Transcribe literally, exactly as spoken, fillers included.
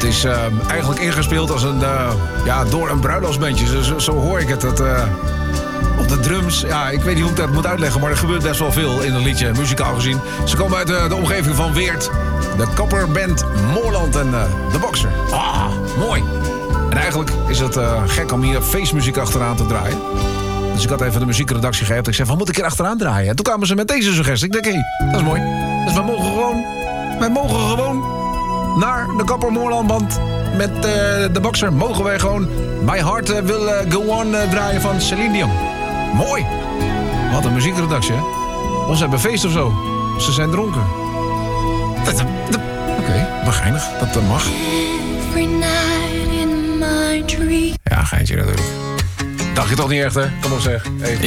Het is uh, eigenlijk ingespeeld als een, uh, ja, door een bruiloftsbandje. Zo, zo, zo hoor ik het. het uh, op de drums, ja, ik weet niet hoe ik dat moet uitleggen... maar er gebeurt best wel veel in een liedje, muzikaal gezien. Ze komen uit uh, de omgeving van Weert. De Kapperband Moorland en uh, de Boxer. Ah, mooi. En eigenlijk is het uh, gek om hier feestmuziek achteraan te draaien. Dus ik had even de muziekredactie gegeven. Ik zei van, moet ik er achteraan draaien? En toen kwamen ze met deze suggestie. Ik denk, hé, hey, dat is mooi. Dus wij mogen gewoon... Wij mogen gewoon naar de Kapper Moorlandband met uh, de Boxer. Mogen wij gewoon My Heart uh, Will uh, Go On uh, draaien van Celine Dion. Mooi. Wat een muziekredactie, hè? Of ze hebben feest of zo. Ze zijn dronken. Oké, okay, begrijnig. Dat uh, mag. Ja, geintje natuurlijk. Dacht je toch niet echt, hè? Kom op zeg. Hey.